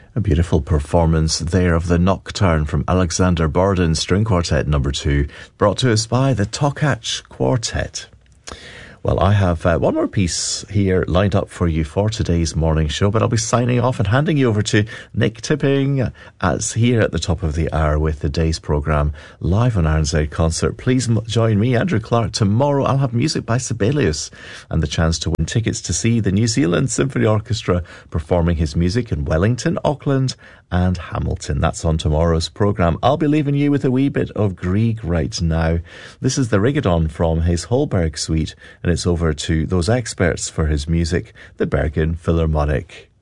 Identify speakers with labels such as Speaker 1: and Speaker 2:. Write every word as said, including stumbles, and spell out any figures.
Speaker 1: A beautiful performance there of the Nocturne from Alexander Borden String Quartet number two, brought to us by the Tokach Quartet. Well, I have uh, one more piece here lined up for you for today's morning show, but I'll be signing off and handing you over to Nick Tipping as here at the top of the hour with the day's programme live on R N Z Concert. Please m- join me, Andrew Clark. Tomorrow I'll have music by Sibelius and the chance to win tickets to see the New Zealand Symphony Orchestra performing his music in Wellington, Auckland and Hamilton. That's on tomorrow's programme. I'll be leaving you with a wee bit of Grieg right now. This is the Rigodon from his Holberg suite, and it's over to those experts for his music, the Bergen Philharmonic.